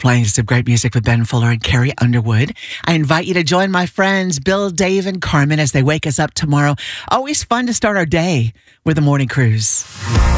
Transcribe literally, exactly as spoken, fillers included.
playing some great music with Ben Fuller and Carrie Underwood. I invite you to join my friends Bill, Dave, and Carmen as they wake us up tomorrow. Always fun to start our day with the morning cruise.